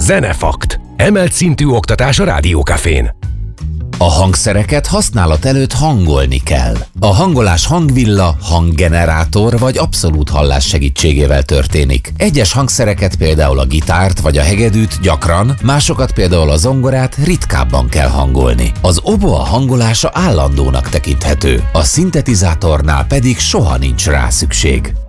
Zenefakt. Emelt szintű oktatás a Rádiókafén. A hangszereket használat előtt hangolni kell. A hangolás hangvilla, hanggenerátor vagy abszolút hallás segítségével történik. Egyes hangszereket, például a gitárt vagy a hegedűt gyakran, másokat, például a zongorát ritkábban kell hangolni. Az oboa hangolása állandónak tekinthető, a szintetizátornál pedig soha nincs rá szükség.